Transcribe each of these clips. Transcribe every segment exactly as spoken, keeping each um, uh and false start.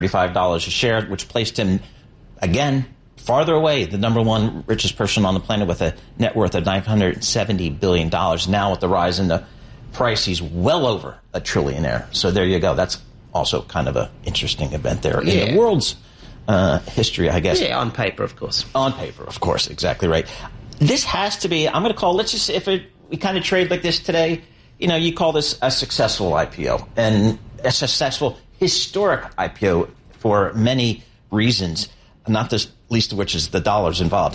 thirty-five dollars a share, which placed him, again, farther away, the number one richest person on the planet with a net worth of nine hundred seventy billion dollars. Now with the rise in the price, he's well over a trillionaire. So there you go. That's also kind of an interesting event there yeah. in the world's uh, history, I guess. Yeah, on paper, of course. On paper, of course. Exactly right. This has to be, I'm going to call, let's just, if it, we kind of trade like this today, you know, you call this a successful I P O and a successful historic I P O for many reasons, not the least of which is the dollars involved.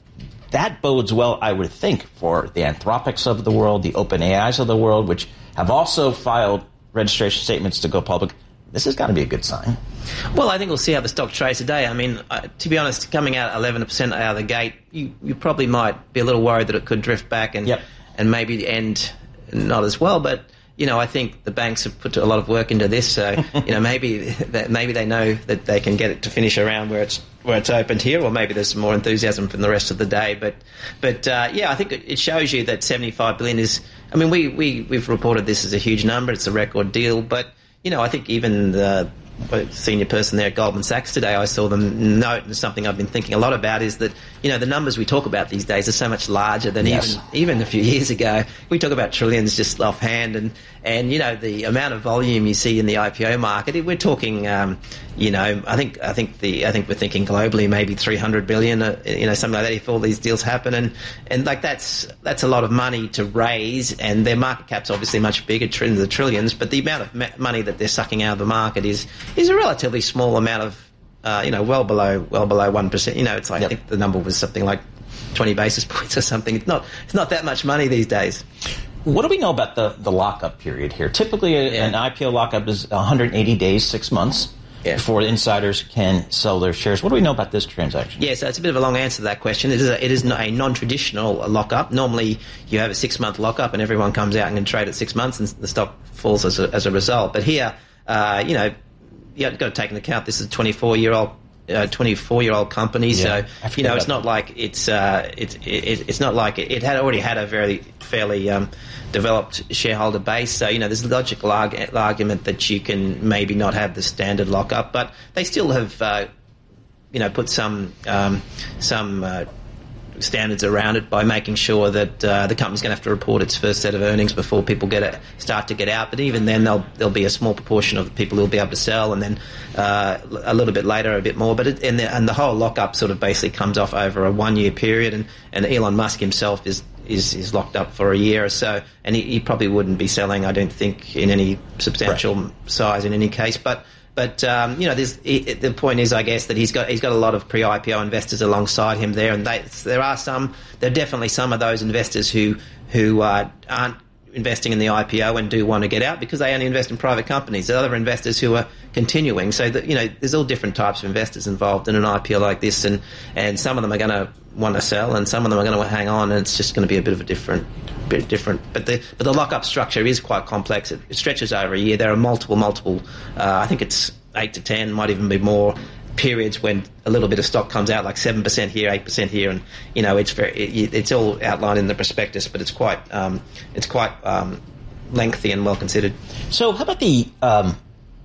That bodes well, I would think, for the Anthropics of the world, the OpenAIs of the world, which have also filed registration statements to go public. This has got to be a good sign. Well, I think we'll see how the stock trades today. I mean, uh, to be honest, coming out eleven percent out of the gate, you, you probably might be a little worried that it could drift back and, yep. and maybe end not as well, but you know, I think the banks have put a lot of work into this, so you know, maybe that maybe they know that they can get it to finish around where it's where it's opened here, or maybe there's some more enthusiasm from the rest of the day. But but uh, yeah, I think it shows you that seventy-five billion is. I mean, we we we've reported this as a huge number. It's a record deal, but you know, I think even the senior person there at Goldman Sachs today, I saw them note, and something I've been thinking a lot about is that, you know, the numbers we talk about these days are so much larger than yes. even even a few years ago. We talk about trillions just offhand, and, and you know, the amount of volume you see in the I P O market, we're talking, um, you know, I think I think the I think we're thinking globally maybe three hundred billion, uh, you know, something like that if all these deals happen, and and like that's that's a lot of money to raise, and their market cap's obviously much bigger than the trillions, but the amount of ma- money that they're sucking out of the market is is a relatively small amount of, uh, you know, well below well below one percent. You know, it's like yep. I think the number was something like twenty basis points or something. It's not it's not that much money these days. What do we know about the, the lockup period here? Typically, a, yeah. an I P O lockup is one hundred eighty days, six months. Yeah. Before insiders can sell their shares. What do we know about this transaction? Yeah, so it's a bit of a long answer to that question. It is a, it is a non-traditional lockup. Normally, you have a six-month lockup and everyone comes out and can trade at six months and the stock falls as a, as a result. But here, uh, you know, you've got to take into account this is a twenty-four-year-old uh, twenty-four-year-old company, yeah, so you know it's not that. like it's uh, it's it, it's not like it, it had already had a very fairly um, developed shareholder base. So you know there's a logical arg- argument that you can maybe not have the standard lockup, but they still have uh, you know put some um, some. Uh, standards around it by making sure that uh, the company's going to have to report its first set of earnings before people get it, start to get out. But even then, there'll, there'll be a small proportion of the people who'll be able to sell, and then uh, a little bit later, a bit more. But it, and, the, and the whole lockup sort of basically comes off over a one-year period, and, and Elon Musk himself is, is is locked up for a year or so, and he, he probably wouldn't be selling, I don't think, in any substantial right. size in any case. But But um, you know, there's, it, the point is, I guess, that he's got he's got a lot of pre-I P O investors alongside him there, and they, there are some, there are definitely some of those investors who who uh, aren't investing in the I P O and do want to get out because they only invest in private companies. There are other investors who are continuing. So that, you know, there's all different types of investors involved in an I P O like this, and and some of them are going to want to sell, and some of them are going to hang on, and it's just going to be a bit of a different. Bit different, but the but the lockup structure is quite complex. It, it stretches over a year. There are multiple, multiple. Uh, I think it's eight to ten, might even be more periods when a little bit of stock comes out, like seven percent here, eight percent here, and you know it's very it, it's all outlined in the prospectus, but it's quite um, it's quite um, lengthy and well considered. So, how about the um,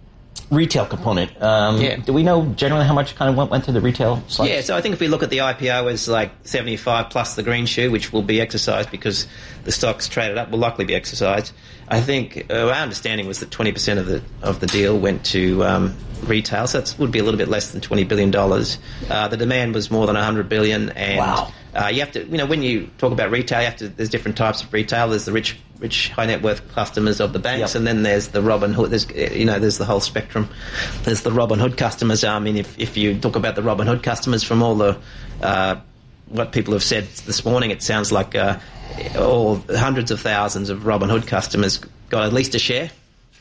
retail component? Um, yeah. Do we know generally how much kind of went, went to the retail slice? Yeah, so I think if we look at the I P O as like seventy-five plus the green shoe, which will be exercised because the stock's traded up, will likely be exercised. I think uh, our understanding was that twenty percent of the of the deal went to um, retail, so that would be a little bit less than twenty billion dollars. Uh, the demand was more than one hundred billion dollars, and wow. uh, you have to, you know, when you talk about retail, you have to. There's different types of retail. There's the rich, rich, high net worth customers of the banks, yep. and then there's the Robin Hood. There's, you know, there's the whole spectrum. There's the Robin Hood customers. I mean, if if you talk about the Robin Hood customers, from all the uh, what people have said this morning, it sounds like uh, all hundreds of thousands of Robin Hood customers got at least a share,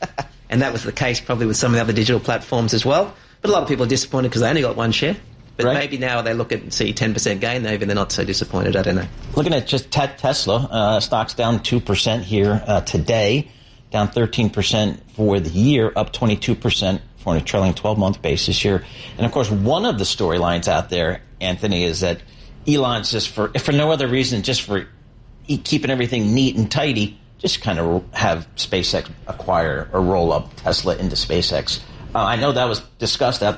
and that was the case probably with some of the other digital platforms as well. But a lot of people are disappointed because they only got one share. But right. maybe now they look at and see ten percent gain, maybe they're not so disappointed. I don't know. Looking at just te- Tesla, uh, stock's down two percent here uh, today, down thirteen percent for the year, up twenty-two percent for a trailing twelve-month basis here. And, of course, one of the storylines out there, Anthony, is that Elon's just for, if for no other reason, just for keeping everything neat and tidy, just kind of have SpaceX acquire or roll up Tesla into SpaceX. Uh, I know that was discussed at